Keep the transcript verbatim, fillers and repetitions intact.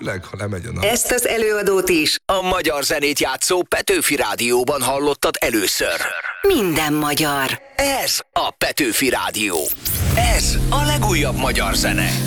tényleg, ha lemegy a nap. Ezt az előadót is A magyar zenét játszó Petőfi Rádióban hallottad először. minden magyar. Ez a Petőfi Rádió. Ez a legújabb magyar zene.